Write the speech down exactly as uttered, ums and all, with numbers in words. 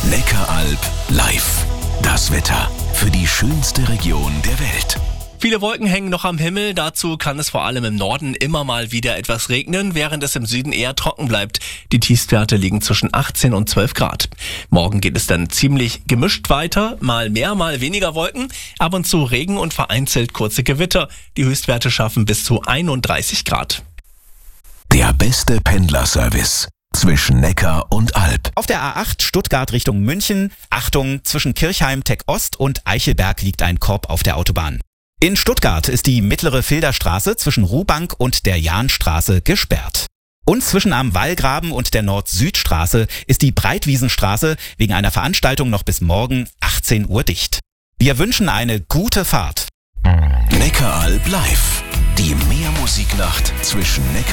Neckaralb live. Das Wetter für die schönste Region der Welt. Viele Wolken hängen noch am Himmel, dazu kann es vor allem im Norden immer mal wieder etwas regnen, während es im Süden eher trocken bleibt. Die Tiefstwerte liegen zwischen achtzehn und zwölf Grad. Morgen geht es dann ziemlich gemischt weiter, mal mehr, mal weniger Wolken, ab und zu Regen und vereinzelt kurze Gewitter. Die Höchstwerte schaffen bis zu einunddreißig Grad. Der beste Pendlerservice zwischen Neckar und Alb. Auf der A acht Stuttgart Richtung München, Achtung, zwischen Kirchheim, Tech Ost und Eichelberg liegt ein Korb auf der Autobahn. In Stuttgart ist die mittlere Filderstraße zwischen Ruhbank und der Jahnstraße gesperrt. Und zwischen am Wallgraben und der Nord-Süd-Straße ist die Breitwiesenstraße wegen einer Veranstaltung noch bis morgen achtzehn Uhr dicht. Wir wünschen eine gute Fahrt. Neckaralb live. Die Meermusiknacht zwischen Neckar